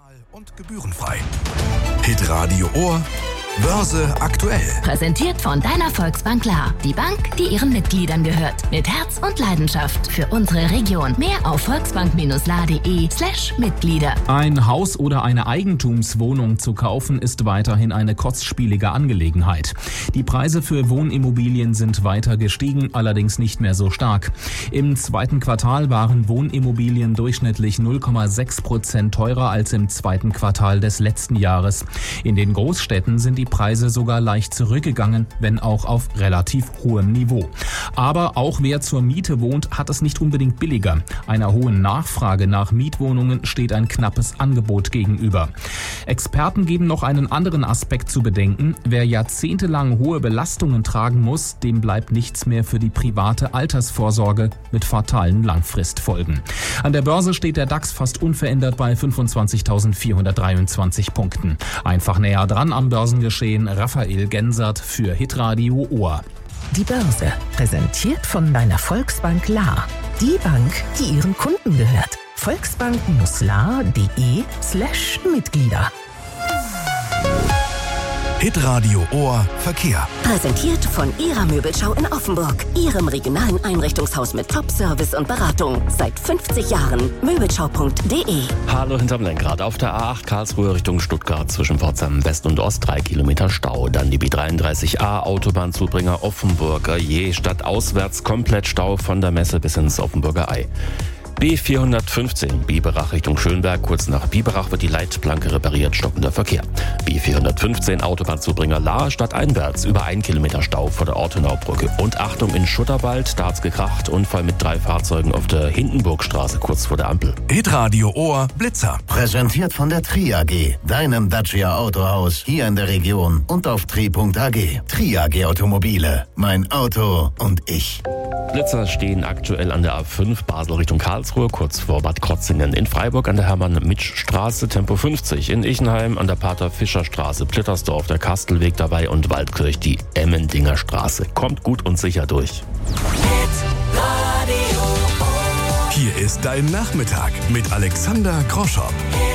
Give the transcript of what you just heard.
Und gebührenfrei. Hitradio Ohr, Börse aktuell. Präsentiert von deiner Volksbank Lahr. Die Bank, die ihren Mitgliedern gehört. Mit Herz und Leidenschaft für unsere Region. Mehr auf volksbank-lahr.de/Mitglieder. Ein Haus oder eine Eigentumswohnung zu kaufen, ist weiterhin eine kostspielige Angelegenheit. Die Preise für Wohnimmobilien sind weiter gestiegen, allerdings nicht mehr so stark. Im zweiten Quartal waren Wohnimmobilien durchschnittlich 0,6% teurer als im zweiten Quartal des letzten Jahres. In den Großstädten sind die Preise sogar leicht zurückgegangen, wenn auch auf relativ hohem Niveau. Aber auch wer zur Miete wohnt, hat es nicht unbedingt billiger. Einer hohen Nachfrage nach Mietwohnungen steht ein knappes Angebot gegenüber. Experten geben noch einen anderen Aspekt zu bedenken. Wer jahrzehntelang hohe Belastungen tragen muss, dem bleibt nichts mehr für die private Altersvorsorge mit fatalen Langfristfolgen. An der Börse steht der DAX fast unverändert bei 25.423 Punkten. Einfach näher dran am Börsengeschehen Raphael Gensert für Hitradio Ohr. Die Börse, präsentiert von deiner Volksbank Lahr. Die Bank, die ihren Kunden gehört. Volksbank-lahr.de/Mitglieder. Hitradio Ohr Verkehr. Präsentiert von Ihrer Möbelschau in Offenburg. Ihrem regionalen Einrichtungshaus mit Top-Service und Beratung. Seit 50 Jahren. Möbelschau.de. Hallo hinterm Lenkrad. Auf der A8 Karlsruhe Richtung Stuttgart zwischen Pforzheim West und Ost 3 Kilometer Stau. Dann die B33a Autobahnzubringer Offenburger Je stadtauswärts komplett Stau von der Messe bis ins Offenburger Ei. B415 Biberach Richtung Schönberg. Kurz nach Biberach wird die Leitplanke repariert, stockender Verkehr. B415 Autobahnzubringer Lahr stadteinwärts über 1 Kilometer Stau vor der Ortenaubrücke. Und Achtung in Schutterwald, da hat's gekracht. Unfall mit 3 Fahrzeugen auf der Hindenburgstraße kurz vor der Ampel. Hitradio Ohr Blitzer. Präsentiert von der Tri AG, deinem Dacia Autohaus hier in der Region und auf tri.ag. Tri AG Automobile, mein Auto und ich. Blitzer stehen aktuell an der A5 Basel Richtung Karlsruhe, kurz vor Bad Krotzingen. In Freiburg an der Hermann-Mitsch-Straße, Tempo 50. In Ichenheim an der Pater-Fischer-Straße, Plittersdorf, der Kastelweg dabei und Waldkirch die Emmendinger Straße. Kommt gut und sicher durch. Hier ist dein Nachmittag mit Alexander Groschow.